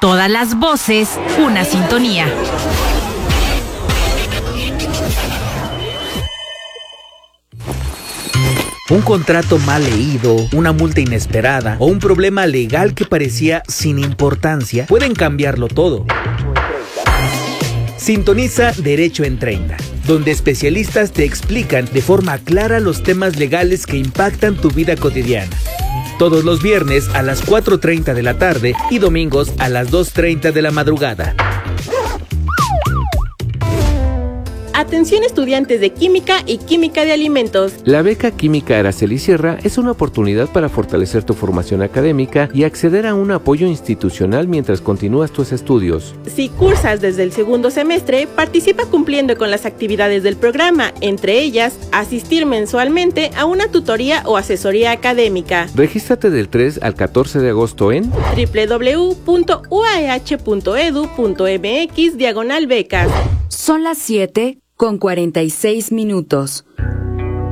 Todas las voces, una sintonía. Un contrato mal leído, una multa inesperada o un problema legal que parecía sin importancia pueden cambiarlo todo. Sintoniza Derecho en 30, donde especialistas te explican de forma clara los temas legales que impactan tu vida cotidiana. Todos los viernes a las 4:30 de la tarde y domingos a las 2:30 de la madrugada. Atención estudiantes de Química y Química de Alimentos. La beca Química Araceli Sierra es una oportunidad para fortalecer tu formación académica y acceder a un apoyo institucional mientras continúas tus estudios. Si cursas desde el segundo semestre, participa cumpliendo con las actividades del programa, entre ellas, asistir mensualmente a una tutoría o asesoría académica. Regístrate del 3 al 14 de agosto en www.uah.edu.mx/becas. Son las 7:46.